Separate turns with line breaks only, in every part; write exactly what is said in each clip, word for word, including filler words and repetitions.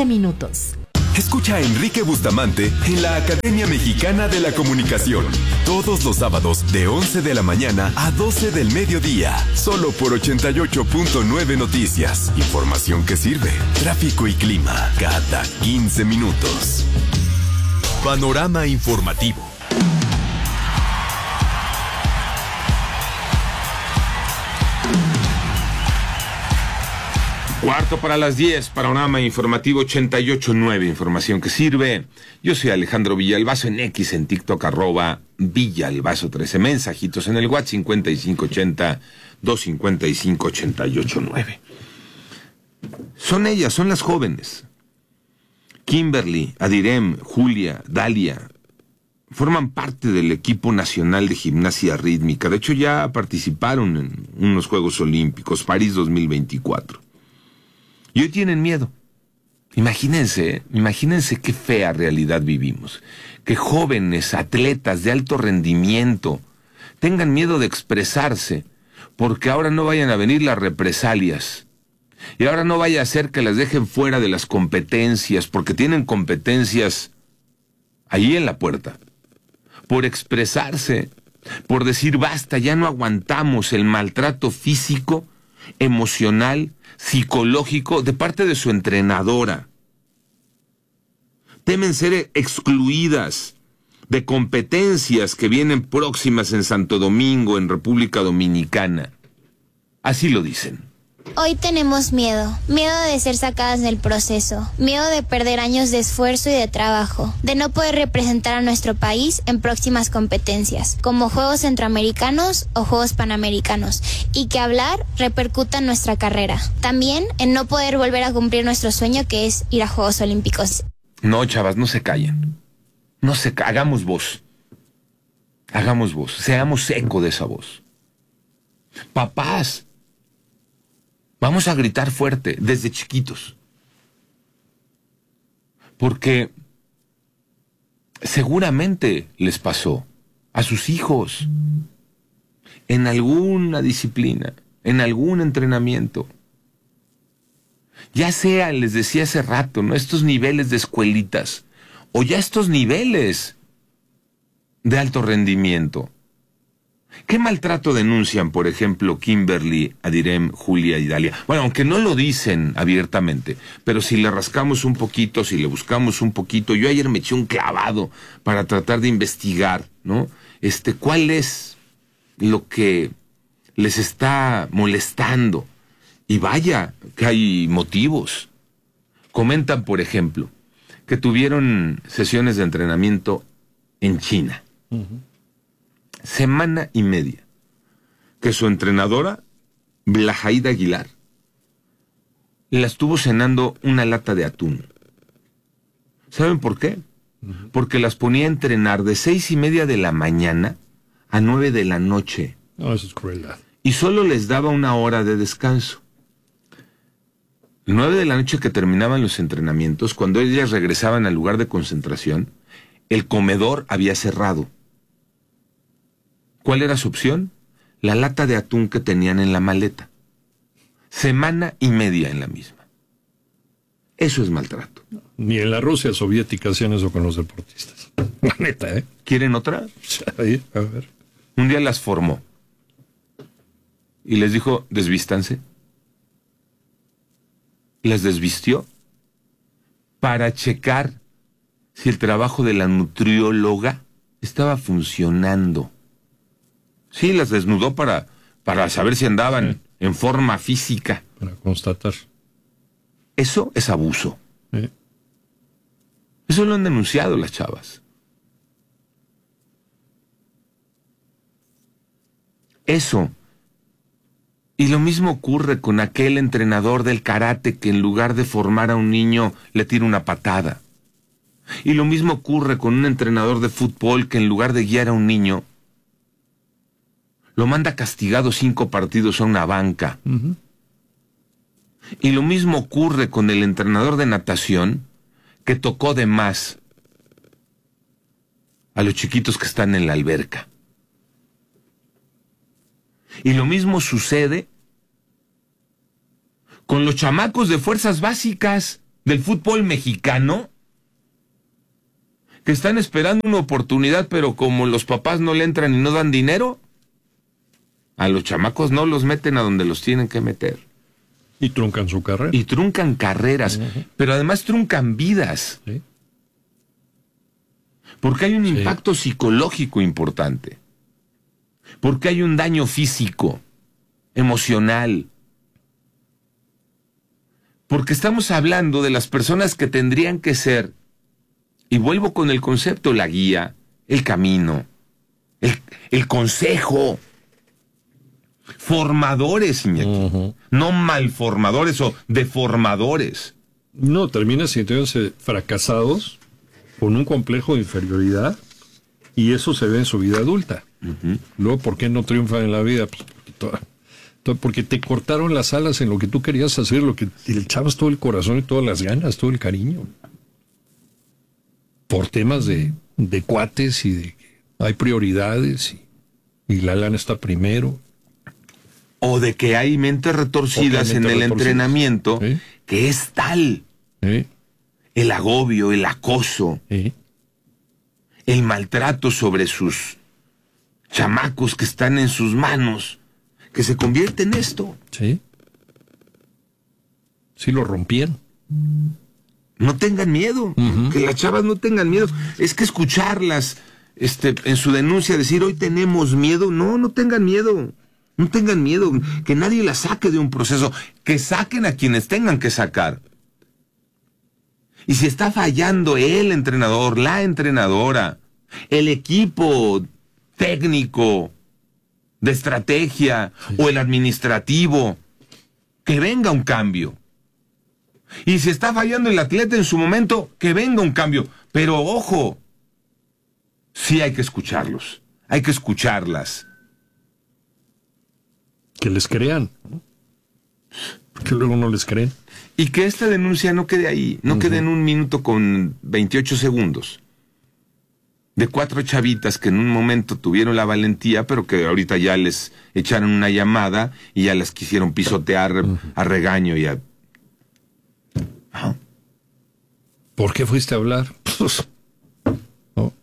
quince minutos.
Escucha a Enrique Bustamante en la Academia Mexicana de la Comunicación. Todos los sábados de once de la mañana a doce del mediodía. Solo por ochenta y ocho punto nueve Noticias. Información que sirve. Tráfico y clima cada quince minutos. Panorama informativo.
Cuarto para las diez, panorama informativo ochenta y ocho punto nueve, información que sirve. Yo soy Alejandro Villalbazo en X, en TikTok, arroba Villalbazo trece. Mensajitos en el WhatsApp cincuenta y cinco ochenta, doscientos cincuenta y cinco, ochenta y ocho nueve. Son ellas, son las jóvenes. Kimberly, Adirem, Julia, Dalia, forman parte del equipo nacional de gimnasia rítmica. De hecho, ya participaron en unos Juegos Olímpicos, París dos mil veinticuatro. Y hoy tienen miedo. Imagínense, imagínense qué fea realidad vivimos. Que jóvenes, atletas de alto rendimiento, tengan miedo de expresarse, porque ahora no vayan a venir las represalias. Y ahora no vaya a ser que las dejen fuera de las competencias, porque tienen competencias allí en la puerta. Por expresarse, por decir basta, ya no aguantamos el maltrato físico, emocional, psicológico de parte de su entrenadora. Temen ser excluidas de competencias que vienen próximas en Santo Domingo, en República Dominicana. Así lo dicen.
Hoy tenemos miedo, miedo de ser sacadas del proceso, miedo de perder años de esfuerzo y de trabajo, de no poder representar a nuestro país en próximas competencias, como Juegos Centroamericanos o Juegos Panamericanos, y que hablar repercuta en nuestra carrera. También en no poder volver a cumplir nuestro sueño, que es ir a Juegos Olímpicos.
No, chavas, no se callen. No se ca- hagamos voz. Hagamos voz, seamos eco de esa voz. Papás, vamos a gritar fuerte desde chiquitos. Porque seguramente les pasó a sus hijos en alguna disciplina, en algún entrenamiento. Ya sea, les decía hace rato, ¿no?, estos niveles de escuelitas, o ya estos niveles de alto rendimiento. ¿Qué maltrato denuncian, por ejemplo, Kimberly, Adirem, Julia y Dalia? Bueno, aunque no lo dicen abiertamente, pero si le rascamos un poquito, si le buscamos un poquito, yo ayer me eché un clavado para tratar de investigar, ¿no? Este, ¿cuál es lo que les está molestando? Y vaya, que hay motivos. Comentan, por ejemplo, que tuvieron sesiones de entrenamiento en China. Uh-huh. Semana y media, que su entrenadora, Blajaida Aguilar, la estuvo cenando una lata de atún. ¿Saben por qué? Uh-huh. Porque las ponía a entrenar de seis y media de la mañana a nueve de la noche.
No, eso es crueldad.
Y solo les daba una hora de descanso. Nueve de la noche que terminaban los entrenamientos, cuando ellas regresaban al lugar de concentración, el comedor había cerrado. ¿Cuál era su opción? La lata de atún que tenían en la maleta. Semana y media en la misma. Eso es maltrato.
Ni en la Rusia soviética hacían eso con los deportistas. La neta, ¿eh?
¿Quieren otra?
Ahí, a ver.
Un día las formó y les dijo, desvístanse. Las desvistió para checar si el trabajo de la nutrióloga estaba funcionando. Sí, las desnudó para, para saber si andaban sí. en forma física.
Para constatar.
Eso es abuso.
Sí.
Eso lo han denunciado las chavas. Eso. Y lo mismo ocurre con aquel entrenador del karate que en lugar de formar a un niño le tira una patada. Y lo mismo ocurre con un entrenador de fútbol que en lugar de guiar a un niño lo manda castigado cinco partidos a una banca. Uh-huh. Y lo mismo ocurre con el entrenador de natación que tocó de más a los chiquitos que están en la alberca. Y lo mismo sucede con los chamacos de fuerzas básicas. del fútbol mexicano que están esperando una oportunidad, pero como los papás no le entran y no dan dinero, a los chamacos no los meten a donde los tienen que meter.
Y truncan su carrera.
Y truncan carreras, uh-huh. pero además truncan vidas.
Sí.
Porque hay un
Sí.
impacto psicológico importante. Porque hay un daño físico, emocional. Porque estamos hablando de las personas que tendrían que ser, y vuelvo con el concepto, la guía, el camino, el, el consejo, formadores, Iñaki,
Uh-huh.
no malformadores o deformadores.
No, terminan sintiéndose fracasados, con un complejo de inferioridad, y eso se ve en su vida adulta.
Uh-huh.
Luego, ¿por qué no triunfan en la vida? Pues porque, toda- to- porque te cortaron las alas en lo que tú querías hacer, lo que le echabas todo el corazón y todas las ganas, todo el cariño. Por temas de, de cuates y de que hay prioridades y, y la lana está primero.
O de que hay mentes retorcidas
O que hay
en
mentes
el
retorcidas.
entrenamiento,
¿Sí?
que es tal
¿Eh?
el agobio, el acoso,
¿Eh?
el maltrato sobre sus chamacos que están en sus manos, que se convierte en esto.
¿Sí? Sí lo rompían.
No tengan miedo,
Ujú.
que las chavas no tengan miedo. Es que escucharlas este, en su denuncia decir hoy tenemos miedo, no, no tengan miedo. No tengan miedo, que nadie las saque de un proceso, que saquen a quienes tengan que sacar. Y si está fallando el entrenador, la entrenadora, el equipo técnico de estrategia o el administrativo, que venga un cambio. Y si está fallando el atleta en su momento, que venga un cambio. Pero ojo, sí hay que escucharlos, hay que escucharlas.
Que les crean. ¿No? Porque luego no les creen.
Y que esta denuncia no quede ahí, no uh-huh. quede en un minuto con veintiocho segundos. De cuatro chavitas que en un momento tuvieron la valentía, pero que ahorita ya les echaron una llamada y ya las quisieron pisotear uh-huh. a regaño y a... ¿Ah?
¿Por qué fuiste a hablar? ¿No?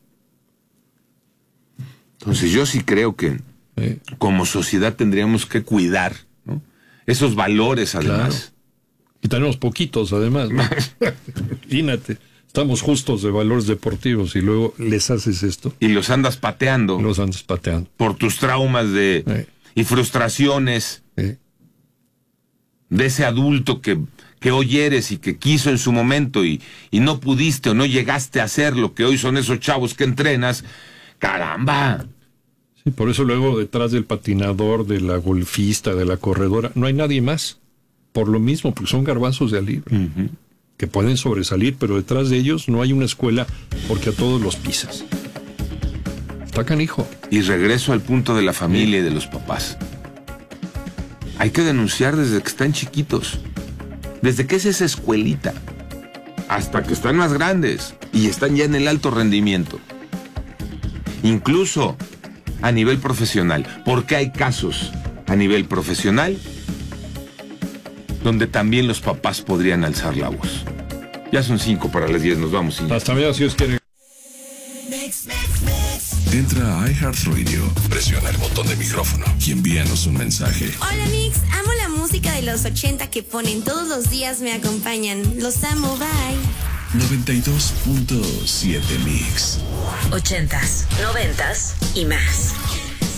Entonces yo sí creo que sí. como sociedad tendríamos que cuidar, ¿no? Esos valores además.
Claro. Y tenemos poquitos además, ¿no? Imagínate, estamos justos de valores deportivos y luego les haces esto.
Y los andas pateando.
Los andas pateando.
Por tus traumas de sí. y frustraciones
sí.
de ese adulto que, que hoy eres y que quiso en su momento y, y no pudiste o no llegaste a hacer lo que hoy son esos chavos que entrenas. ¡Caramba!
Sí, por eso luego detrás del patinador, de la golfista, de la corredora, no hay nadie más. Por lo mismo, porque son garbanzos de alibro, uh-huh. que pueden sobresalir, pero detrás de ellos no hay una escuela porque a todos los pisas. Está canijo.
Y regreso al punto de la familia y de los papás. Hay que denunciar desde que están chiquitos. Desde que es esa escuelita. Hasta que están más grandes y están ya en el alto rendimiento. Incluso a nivel profesional. Porque hay casos a nivel profesional donde también los papás podrían alzar la voz. Ya son cinco para las diez, nos vamos. Sin...
Hasta mañana, si Dios quiere.
Entra a iHeartRadio, presiona el botón de micrófono y envíanos un mensaje.
Hola Mix, amo la música de los ochenta que ponen todos los días, me acompañan. Los amo, bye.
noventa y dos punto siete Mix.
Ochentas, noventas y más.